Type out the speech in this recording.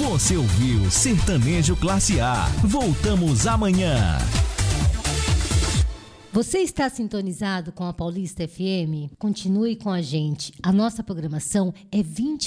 Você ouviu Sertanejo Classe A. Voltamos amanhã. Você está sintonizado com a Paulista FM? Continue com a gente. A nossa programação é 20